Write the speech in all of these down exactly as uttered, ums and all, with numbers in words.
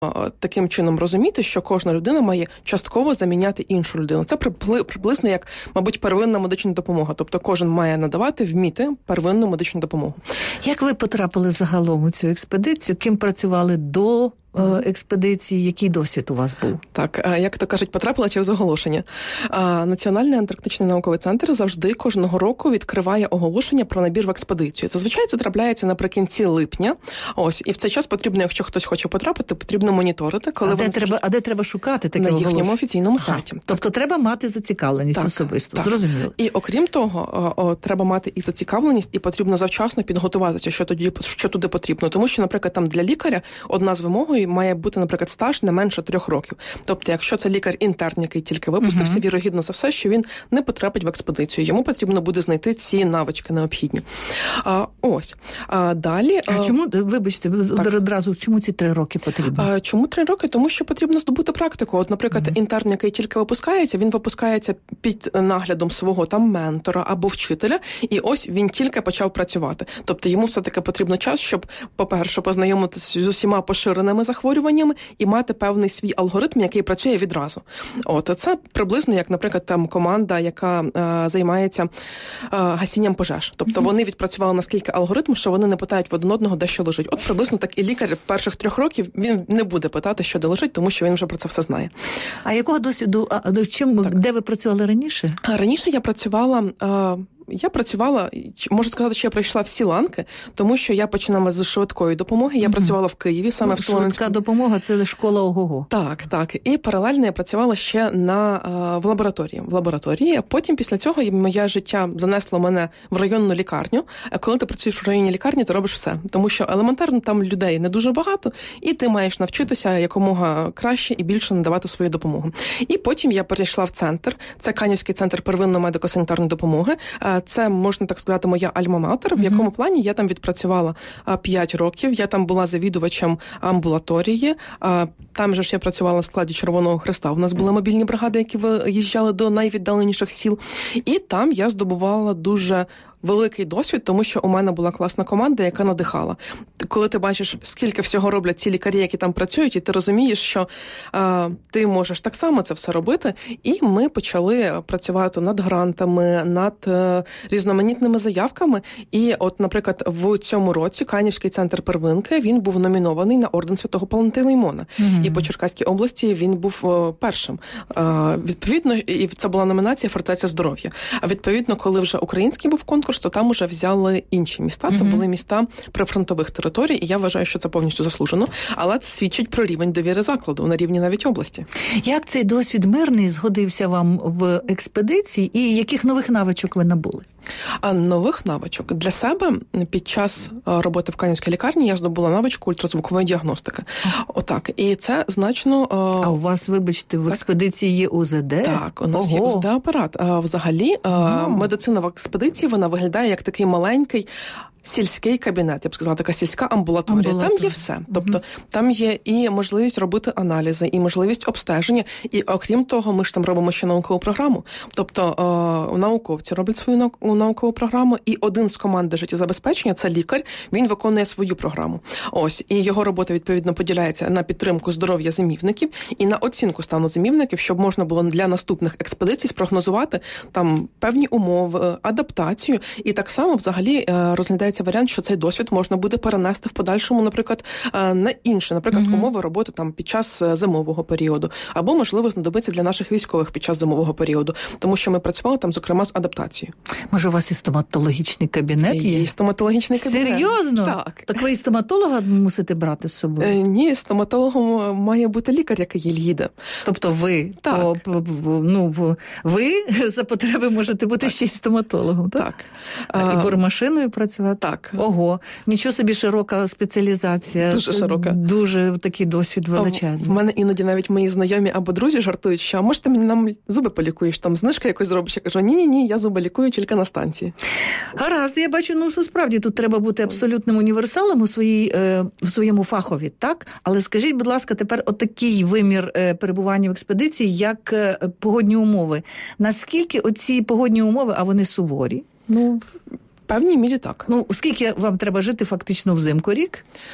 таким чином розуміти, що кожна людина має частково заміняти іншу людину. Це приблизно як, мабуть, первинна медична допомога. Тобто кожен має надавати, вміти первинну медичну допомогу. Як ви потрапили загалом у цю експедицію? Ким працювали до експедиції, який досвід у вас був? Так, як то кажуть, потрапила через оголошення. Національний антарктичний науковий центр завжди кожного року відкриває оголошення про набір в експедицію. Зазвичай це трапляється наприкінці липня. Ось, і в цей час потрібно, якщо хтось хоче потрапити, потрібно моніторити. Коли а, де треба, а де треба шукати таке на оголошення? їхньому офіційному ага. сайті. Тобто так. Треба мати зацікавленість так, особисто. Так. Зрозуміло. І окрім того, о, о, треба мати і зацікавленість, і потрібно завчасно підготуватися, що тоді, що туди потрібно. Тому що, наприклад, там для лікаря одна з вимогою має бути, наприклад, стаж не менше трьох років. Тобто, якщо це лікар-інтерн, який тільки випустився, uh-huh. вірогідно за все, що він не потрапить в експедицію. Йому потрібно буде знайти ці навички необхідні. А, ось. А далі... А чому, вибачте, так. одразу, чому ці три роки потрібно? А, чому три роки? Тому що потрібно здобути практику. От, наприклад, uh-huh. інтерн, який тільки випускається, він випускається під наглядом свого там ментора або вчителя, і ось він тільки почав працювати. Тобто, йому все-таки потрібно час, щоб, по-перше, познайомитися з усіма поширеними захворюваннями, і мати певний свій алгоритм, який працює відразу. От, це приблизно як, наприклад, там команда, яка е, займається е, гасінням пожеж. Тобто mm-hmm. вони відпрацювали наскільки алгоритм, що вони не питають в один одного, де що лежить. От приблизно так і лікар перших трьох років, він не буде питати, що де лежить, тому що він вже про це все знає. А якого досвіду, а, чим, де ви працювали раніше? Раніше я працювала... Е, Я працювала, можу сказати, що я пройшла всі ланки, тому що я починала з швидкої допомоги. Я mm-hmm. працювала в Києві, саме ну, в Солонському. Швидка допомога – це школа ОГОГО. Так, так. І паралельно я працювала ще на, в лабораторії. В лабораторії. А потім після цього моє життя занесло мене в районну лікарню. А коли ти працюєш в районній лікарні, ти робиш все. Тому що елементарно там людей не дуже багато, і ти маєш навчитися якомога краще і більше надавати свою допомогу. І потім я перейшла в центр. Це Канівський центр первинної медико-санітарної допомоги. Це, можна так сказати, моя альма-матер, в якому плані я там відпрацювала п'ять років. Я там була завідувачем амбулаторії. Там же ж я працювала в складі Червоного Хреста. У нас були мобільні бригади, які виїжджали до найвіддаленіших сіл. І там я здобувала дуже великий досвід, тому що у мене була класна команда, яка надихала. Коли ти бачиш, скільки всього роблять ці лікарі, які там працюють, і ти розумієш, що а, ти можеш так само це все робити. І ми почали працювати над грантами, над а, різноманітними заявками. І от, наприклад, в цьому році Канівський центр первинки, він був номінований на орден Святого Пантелеймона. Mm-hmm. І по Черкаській області він був о, першим. А, відповідно, і це була номінація «Фортеця здоров'я». А відповідно, коли вже український був конкурс, то там уже взяли інші міста. Це mm-hmm. були міста прифронтових територій, і я вважаю, що це повністю заслужено. Але це свідчить про рівень довіри закладу на рівні навіть області. Як цей досвід мирний згодився вам в експедиції і яких нових навичок ви набули? А нових навичок для себе під час роботи в Канівській лікарні я здобула навичку ультразвукової діагностики. Отак. І це значно... А у вас, вибачте, в так. експедиції є УЗД? Так, у нас Ого. є УЗД-апарат. А взагалі Ого. медицина в експедиції, вона виглядає як такий маленький сільський кабінет, я б сказала, така сільська амбулаторія. Амбулаторія. Там є все. Uh-huh. Тобто там є і можливість робити аналізи, і можливість обстеження, і окрім того, ми ж там робимо ще наукову програму. Тобто е- науковці роблять свою нау- наукову програму, і один з команди життєзабезпечення, це лікар, він виконує свою програму. Ось, і його робота, відповідно, поділяється на підтримку здоров'я зимівників і на оцінку стану зимівників, щоб можна було для наступних експедицій спрогнозувати там певні умови, адаптацію, і так само взагалі е- розглядає варіант, що цей досвід можна буде перенести в подальшому, наприклад, на інше, наприклад, mm-hmm. умови роботи там під час зимового періоду, або, можливо, знадобиться для наших військових під час зимового періоду, тому що ми працювали там, зокрема, з адаптацією. Може, у вас і стоматологічний кабінет є? Є стоматологічний кабінет. Серйозно? Так. Так ви і стоматолога мусите брати з собою? Е, ні, стоматологом має бути лікар, який їде. Тобто ви, так. По, по, ну, ви за потреби можете бути так. ще й стоматологом, так? Так. І бормашиною працювати? Так. Ого, нічого собі, широка спеціалізація. Дуже широка. Дуже такий досвід величезний. В мене іноді навіть мої знайомі або друзі жартують, що, а може ти мені нам зуби полікуєш, там знижка якось зробиш? Я кажу, ні-ні-ні, я зуби лікую тільки на станції. Гаразд, я бачу, ну, справді, тут треба бути абсолютним універсалом у своїй, е, в своєму фахові, так? Але скажіть, будь ласка, тепер отакий вимір е, перебування в експедиції, як е, погодні умови. Наскільки оці погодні умови, а вони суворі? Ну, в певній мірі так. Ну, скільки вам треба жити фактично взимку рік?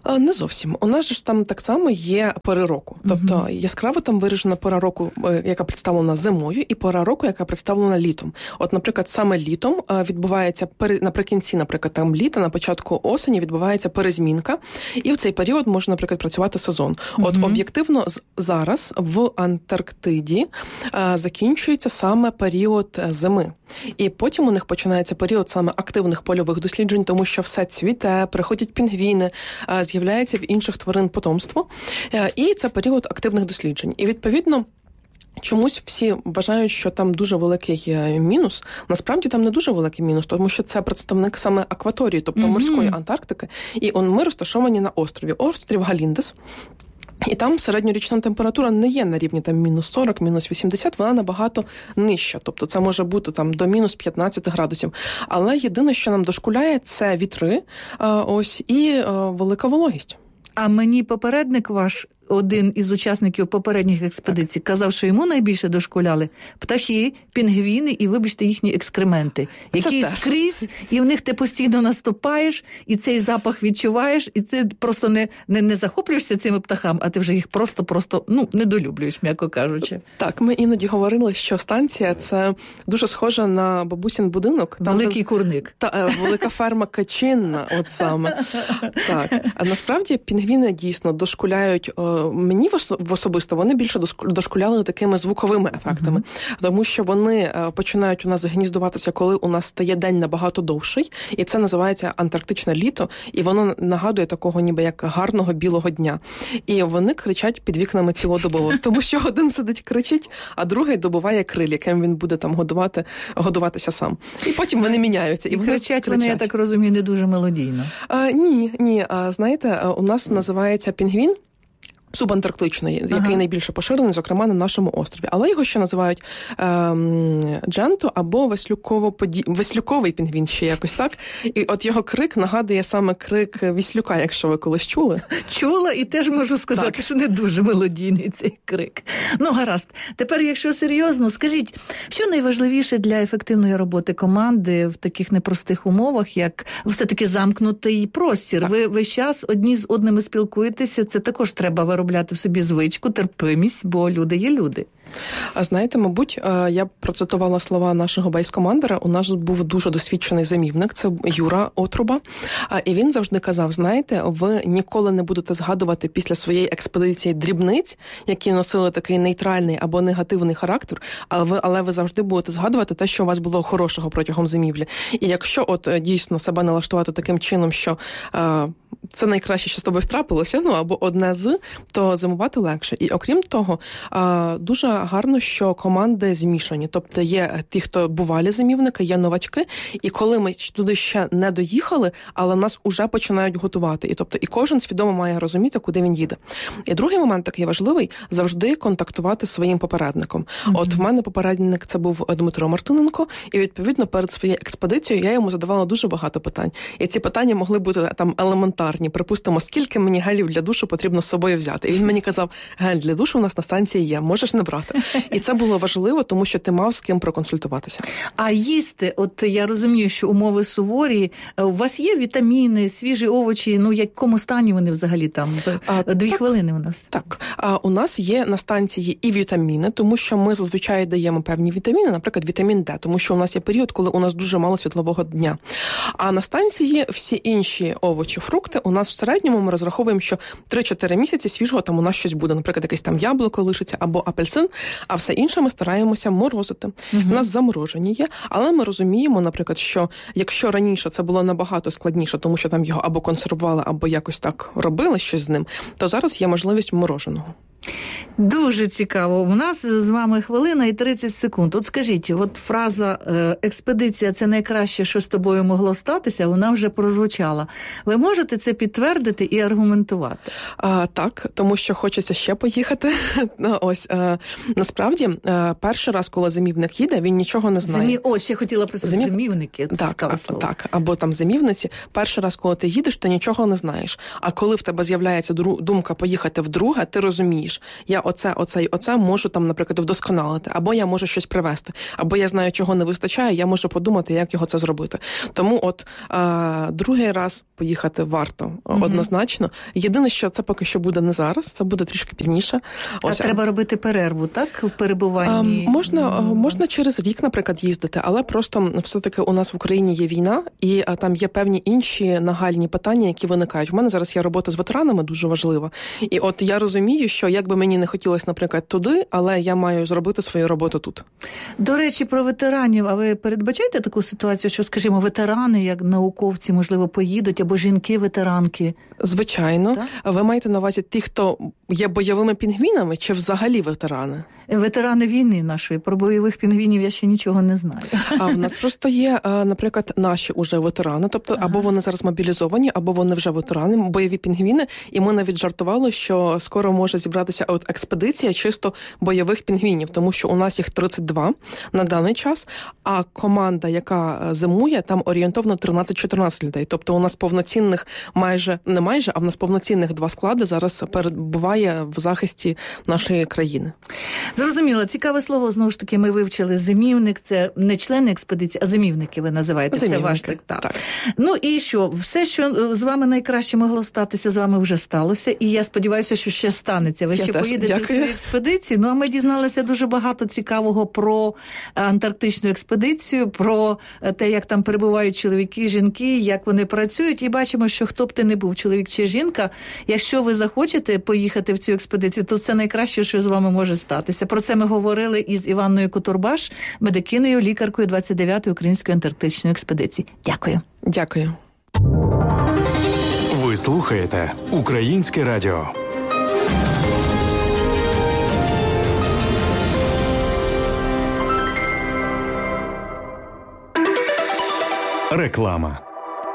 Не зовсім. У нас ж там так само є пори року. Тобто uh-huh. яскраво там виражена пора року, яка представлена зимою, і пора року, яка представлена літом. От, наприклад, саме літом відбувається, наприкінці, наприклад, там літа, на початку осені відбувається перезмінка, і в цей період може, наприклад, працювати сезон. Uh-huh. От об'єктивно зараз в Антарктиді закінчується саме період зими. І потім у них починається період саме активних польових досліджень, тому що все цвіте, приходять пінгвіни, з'являється в інших тварин потомство. І це період активних досліджень. І, відповідно, чомусь всі вважають, що там дуже великий мінус. Насправді там не дуже великий мінус, тому що це представник саме акваторії, тобто mm-hmm. морської Антарктики. І он, ми розташовані на острові. Острів Галіндес. І там середньорічна температура не є на рівні там мінус сорок, мінус вісімдесят, вона набагато нижча. Тобто це може бути там до мінус п'ятнадцять градусів. Але єдине, що нам дошкуляє, це вітри, ось, і велика вологість. А мені попередник ваш, один із учасників попередніх експедицій, казав, що йому найбільше дошкуляли птахи, пінгвіни і, вибачте, їхні екскременти, які це скрізь, теж. І в них ти постійно наступаєш, і цей запах відчуваєш, і ти просто не, не, не захоплюєшся цими птахами, а ти вже їх просто-просто, ну, недолюблюєш, м'яко кажучи. Так, ми іноді говорили, що станція – це дуже схожа на бабусін будинок. Там великий де, курник. Та, велика ферма качинна, от саме. Так. А насправді пінгвіни дійсно дошкуляють. Мені в особисто вони більше дошкуляли такими звуковими ефектами, uh-huh. тому що вони починають у нас гніздуватися, коли у нас стає день набагато довший, і це називається антарктичне літо, і воно нагадує такого ніби як гарного білого дня. І вони кричать під вікнами цілодобово, тому що один сидить кричить, а другий добуває криль, яким він буде там годувати, годуватися сам. І потім вони міняються. І, і вони кричать, кричать вони, я так розумію, не дуже мелодійно. А, ні, ні. А, знаєте, у нас називається пінгвін субантарктичний, ага. який найбільше поширений, зокрема, на нашому острові. Але його ще називають ем, дженто або веслюково-поді... веслюковий пінгвін, ще якось так. І от його крик нагадує саме крик віслюка, якщо ви колись чули. Чула, і теж можу сказати, так. що не дуже мелодійний цей крик. Ну, гаразд. Тепер, якщо серйозно, скажіть, що найважливіше для ефективної роботи команди в таких непростих умовах, як все-таки замкнутий простір? Так. Ви весь час одні з одними спілкуєтеся, це також треба виробляти. Виробляти в собі звичку, терпимість, бо люди є люди. А знаєте, мабуть, я процитувала слова нашого бейс-командера. У нас був дуже досвідчений замівник, це Юра Отруба. І він завжди казав, знаєте, ви ніколи не будете згадувати після своєї експедиції дрібниць, які носили такий нейтральний або негативний характер, але ви, але ви завжди будете згадувати те, що у вас було хорошого протягом зимівлі. І якщо от дійсно себе налаштувати таким чином, що е, це найкраще, що з тобою трапилося, ну або одне з, то зимувати легше. І окрім того, е, дуже гарно, що команди змішані. Тобто є ті, хто бувалі зимівники, є новачки, і коли ми туди ще не доїхали, але нас уже починають готувати. І тобто і кожен свідомо має розуміти, куди він їде. І другий момент такий важливий – завжди контактувати з своїм попередником. Mm-hmm. От в мене попередник – це був Дмитро Мартиненко, і відповідно перед своєю експедицією я йому задавала дуже багато питань. І ці питання могли бути там елементарні. Припустимо, скільки мені гелів для душу потрібно з собою взяти. І він мені казав, гель для душу у нас на станції є, можеш не брати. І це було важливо, тому що ти мав з ким проконсультуватися. А їсти, от я розумію, що умови суворі, у вас є вітаміни, свіжі овочі, ну в якому стані вони взагалі там? А, Дві так, хвилини у нас. Так, а у нас є на станції і вітаміни, тому що ми зазвичай даємо певні вітаміни, наприклад, вітамін Д, тому що у нас є період, коли у нас дуже мало світлового дня. А на станції всі інші овочі, фрукти, у нас в середньому ми розраховуємо, що три-чотири місяці свіжого там у нас щось буде, наприклад, якесь там яблуко лишиться або апельсин, а все інше ми стараємося морозити. Угу. У нас заморожені є, але ми розуміємо, наприклад, що якщо раніше це було набагато складніше, тому що там його або консервували, або якось так робили щось з ним, то зараз є можливість мороженого. Дуже цікаво. У нас з вами хвилина і тридцять секунд. От скажіть, от фраза «експедиція – це найкраще, що з тобою могло статися», вона вже прозвучала. Ви можете це підтвердити і аргументувати? А, так, тому що хочеться ще поїхати. Ось, а, насправді, а, перший раз, коли зимівник їде, він нічого не знає. Зимів... О, ще хотіла просто Зимів... зимівники. Так, а, так, або там зимівниці. Перший раз, коли ти їдеш, ти нічого не знаєш. А коли в тебе з'являється думка поїхати вдруге, ти розумієш, я оце, оце і оце можу там, наприклад, вдосконалити, або я можу щось привести, або я знаю, чого не вистачає, я можу подумати, як його це зробити. Тому от а, другий раз поїхати варто, угу. однозначно. Єдине, що це поки що буде не зараз, це буде трішки пізніше. А Ось, треба робити перерву, так, в перебуванні? А, можна, можна через рік, наприклад, їздити, але просто все-таки у нас в Україні є війна, і а, там є певні інші нагальні питання, які виникають. У мене зараз є робота з ветеранами, дуже важлива. І от я розумію, що як би мені не хотілося, наприклад, туди, але я маю зробити свою роботу тут. До речі, про ветеранів. А ви передбачаєте таку ситуацію, що, скажімо, ветерани, як науковці, можливо, поїдуть, або жінки-ветеранки? Звичайно. Так? Ви маєте на увазі ті, хто є бойовими пінгвінами, чи взагалі ветерани? Ветерани війни нашої. Про бойових пінгвінів я ще нічого не знаю. А в нас просто є, наприклад, наші уже ветерани, тобто ага. або вони зараз мобілізовані, або вони вже ветерани, бойові пінгвіни, і ми навіть жартували, що скоро може зібратися от експедиція чисто бойових пінгвінів, тому що у нас їх тридцять два на даний час, а команда, яка зимує, там орієнтовно тринадцять-чотирнадцять людей. Тобто у нас повноцінних майже, не майже, а в нас повноцінних два склади зараз перебуває в захисті нашої країни. Зрозуміло. Цікаве слово, знову ж таки, ми вивчили зимівник. Це не члени експедиції, а зимівники ви називаєте. Зимівники. Це ваш так, так. так. Ну і що? Все, що з вами найкраще могло статися, з вами вже сталося. І я сподіваюся, що ще станеться. Ви Я ще теж. поїдете Дякую. в свої експедиції. Ну, а ми дізналися дуже багато цікавого про антарктичну експедицію, про те, як там перебувають чоловіки, жінки, як вони працюють. І бачимо, що хто б ти не був, чоловік чи жінка, якщо ви захочете поїхати в цю експедицію, то це найкраще, що з вами може статися. Про це ми говорили із Іванною Кутурбаш, медикиною, лікаркою двадцять дев'ятої Української антарктичної експедиції. Дякую. Дякую. Ви слухаєте Українське радіо. Реклама.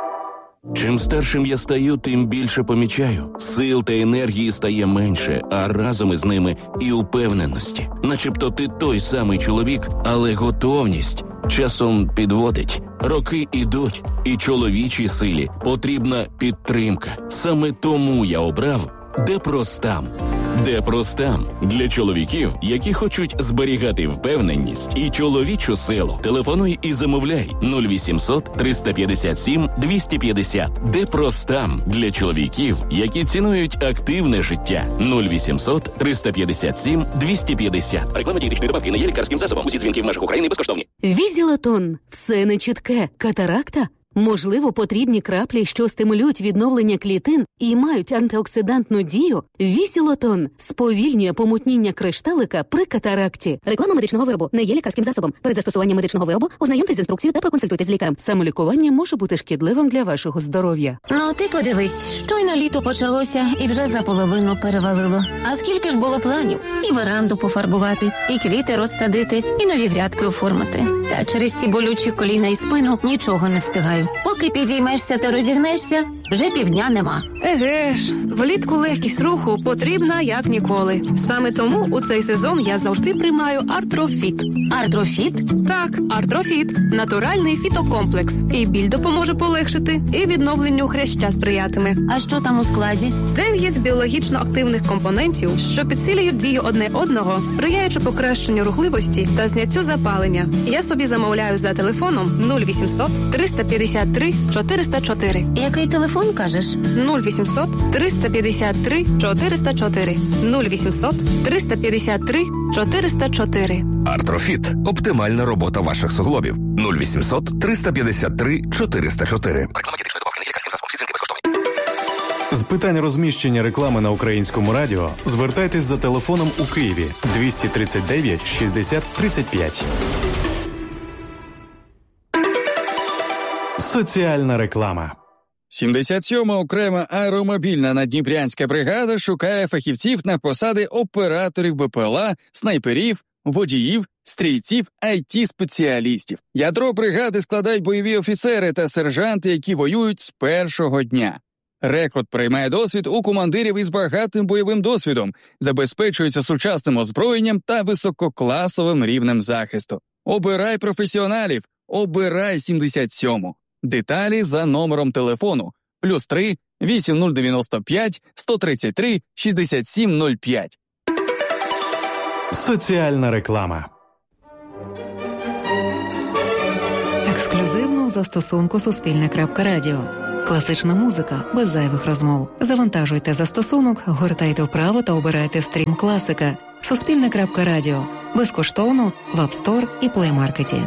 Чим старшим я стаю, тим більше помічаю. Сил та енергії стає менше, а разом із ними і упевненості. Начебто ти той самий чоловік, але готовність часом підводить. Роки ідуть, і чоловічій силі потрібна підтримка. Саме тому я обрав Депростам. Депростам для чоловіків, які хочуть зберігати впевненість і чоловічу силу. Телефонуй і замовляй нуль вісімсот триста п'ятдесят сім двісті п'ятдесят. Депростам для чоловіків, які цінують активне життя. нуль вісімсот триста п'ятдесят сім двісті п'ятдесят. Реклама дієтичної добавки не є лікарським засобом. Усі дзвінки в межах України безкоштовні. Візілотон. Все нечітке. Катаракта? Можливо, потрібні краплі, що стимулюють відновлення клітин і мають антиоксидантну дію? Візілотон сповільнює помутніння кришталика при катаракті. Реклама медичного виробу не є лікарським засобом. Перед застосуванням медичного виробу ознайомтесь з інструкцією та проконсультуйтесь з лікарем. Самолікування може бути шкідливим для вашого здоров'я. Ну, ти подивись, щойно літо почалося і вже за половину перевалило. А скільки ж було планів? І веранду пофарбувати, і квіти розсадити, і нові грядки оформити. Та через ці болючі коліна і спину нічого не встигаю. Поки підіймешся та розігнешся, вже півдня нема. Еге ж, влітку легкість руху потрібна як ніколи. Саме тому у цей сезон я завжди приймаю Артрофіт. Артрофіт? Так, Артрофіт. Натуральний фітокомплекс. І біль допоможе полегшити, і відновленню хряща сприятиме. А що там у складі? Дев'ять біологічно активних компонентів, що підсилюють дію одне одного, сприяючи покращенню рухливості та зняттю запалення. Я собі замовляю за телефоном нуль вісімсот триста п'ятдесят три чотириста чотири. Який телефон, кажеш? нуль вісімсот триста п'ятдесят три чотириста чотири. нуль вісімсот триста п'ятдесят три чотириста чотири. Артрофіт – оптимальна робота ваших суглобів. нуль вісімсот триста п'ятдесят три чотириста чотири. Реклама дієтичної добавки не є лікарським засобом. Всі дзвінки безкоштовні. З питань розміщення реклами на Українському радіо звертайтесь за телефоном у Києві двісті тридцять дев'ять шістдесят тридцять п'ять. Соціальна реклама. сімдесят сьома окрема аеромобільна наддніпрянська бригада шукає фахівців на посади операторів БПЛА, снайперів, водіїв, стрільців, ай ті-спеціалістів. Ядро бригади складають бойові офіцери та сержанти, які воюють з першого дня. Рекрут приймає досвід у командирів із багатим бойовим досвідом, забезпечується сучасним озброєнням та висококласовим рівнем захисту. Обирай професіоналів, обирай сімдесят сьому. Деталі за номером телефону плюс три вісім нуль дев'яносто п'ять сто тридцять три шістдесят сім нуль п'ять. Соціальна реклама. Ексклюзивно в застосунку Суспільне.Радіо. Класична музика без зайвих розмов. Завантажуйте застосунок, гортайте вправо та обирайте стрім класика. Суспільне.Радіо. Безкоштовно в App Store і Play Market.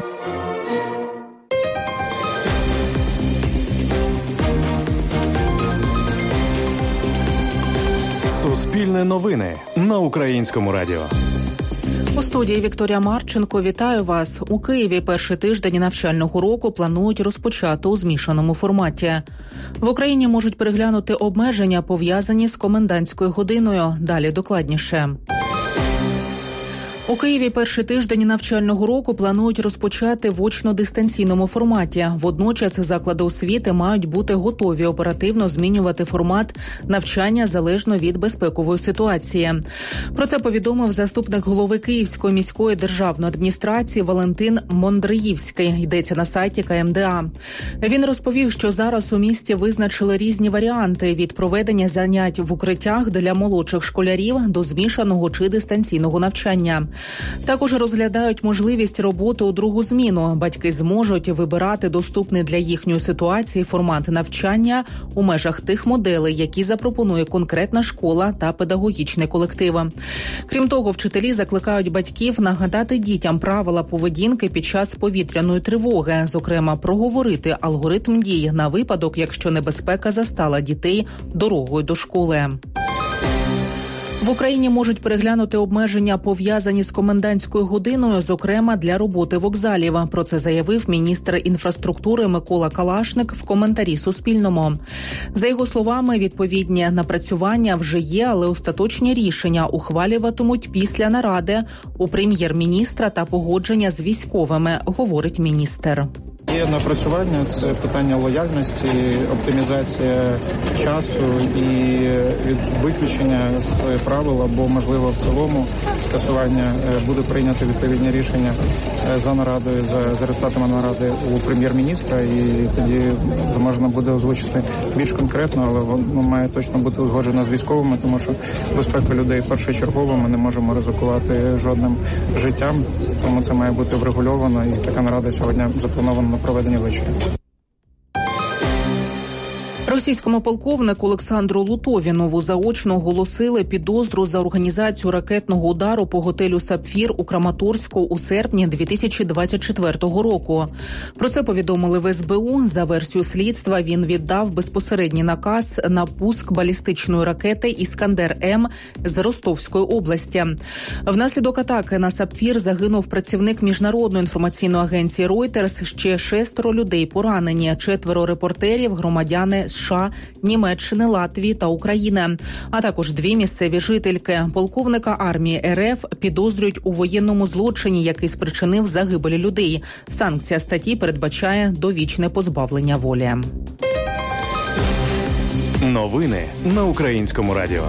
Суспільне новини на Українському радіо. У студії Вікторія Марченко. Вітаю вас. У Києві перший тиждень навчального року планують розпочати у змішаному форматі. В Україні можуть переглянути обмеження, пов'язані з комендантською годиною. Далі докладніше. У Києві перший тиждень навчального року планують розпочати в очно-дистанційному форматі. Водночас заклади освіти мають бути готові оперативно змінювати формат навчання залежно від безпекової ситуації. Про це повідомив заступник голови Київської міської державної адміністрації Валентин Мондриївський. Йдеться на сайті ка ем де а. Він розповів, що зараз у місті визначили різні варіанти від проведення занять в укриттях для молодших школярів до змішаного чи дистанційного навчання. Також розглядають можливість роботи у другу зміну. Батьки зможуть вибирати доступний для їхньої ситуації формат навчання у межах тих моделей, які запропонує конкретна школа та педагогічний колектив. Крім того, вчителі закликають батьків нагадати дітям правила поведінки під час повітряної тривоги, зокрема, проговорити алгоритм дій на випадок, якщо небезпека застала дітей дорогою до школи. В Україні можуть переглянути обмеження, пов'язані з комендантською годиною, зокрема для роботи вокзалів. Про це заявив міністр інфраструктури Микола Калашник в коментарі Суспільному. За його словами, відповідні напрацювання вже є, але остаточні рішення ухвалюватимуть після наради у прем'єр-міністра та погодження з військовими, говорить міністр. Є напрацювання, це питання лояльності, оптимізація часу і виключення з правил або, можливо, в цілому скасування буде прийнято відповідні рішення за нарадою, за, за результатами наради у прем'єр-міністра, і тоді можна буде озвучити більш конкретно, але воно має точно бути узгоджено з військовими, тому що безпека людей першочергова, ми не можемо ризикувати жодним життям, тому це має бути врегульовано, і така нарада сьогодні запланована на проведення вечора. Російському полковнику Олександру Лутовінову заочно оголосили підозру за організацію ракетного удару по готелю «Сапфір» у Краматорську у серпні дві тисячі двадцять четвертого року. Про це повідомили в ес бе у. За версією слідства, він віддав безпосередній наказ на пуск балістичної ракети «Іскандер-М» з Ростовської області. Внаслідок атаки на «Сапфір» загинув працівник міжнародної інформаційної агенції Reuters, ще шестеро людей поранені, четверо репортерів, громадяни США, Німеччини, Латвії та України, а також дві місцеві жительки. Полковника армії ер еф підозрюють у воєнному злочині, який спричинив загибель людей. Санкція статті передбачає довічне позбавлення волі. Новини на Українському радіо.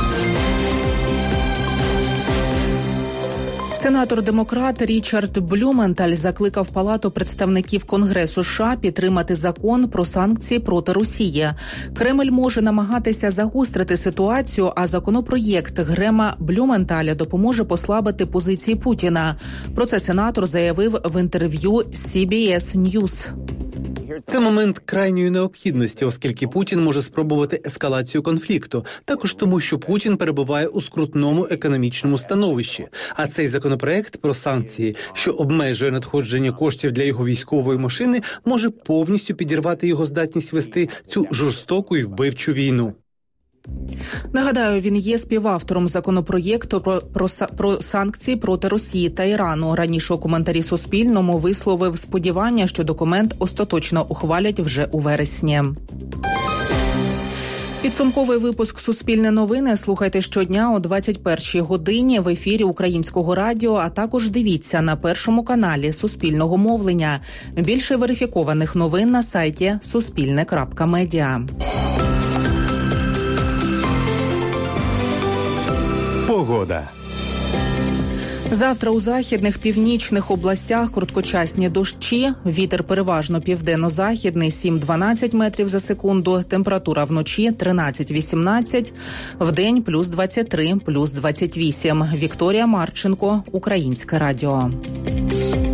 Сенатор-демократ Річард Блюменталь закликав Палату представників Конгресу США підтримати закон про санкції проти Росії. Кремль може намагатися загострити ситуацію, а законопроєкт Грема Блюменталя допоможе послабити позиції Путіна. Про це сенатор заявив в інтерв'ю сі бі ес News. Це момент крайньої необхідності, оскільки Путін може спробувати ескалацію конфлікту, також тому, що Путін перебуває у скрутному економічному становищі. А цей законопроект про санкції, що обмежує надходження коштів для його військової машини, може повністю підірвати його здатність вести цю жорстоку і вбивчу війну. Нагадаю, він є співавтором законопроєкту про, про, про санкції проти Росії та Ірану. Раніше у коментарі Суспільному висловив сподівання, що документ остаточно ухвалять вже у вересні. Підсумковий випуск «Суспільне новини» слухайте щодня о двадцять першій годині в ефірі Українського радіо, а також дивіться на Першому каналі Суспільного мовлення. Більше верифікованих новин на сайті суспільне крапка медіа. Погода. Завтра у західних північних областях короткочасні дощі, вітер переважно південно-західний сім-дванадцять метрів за секунду, температура вночі тринадцять-вісімнадцять, вдень плюс двадцять три, плюс двадцять вісім. Вікторія Марченко, Українське радіо.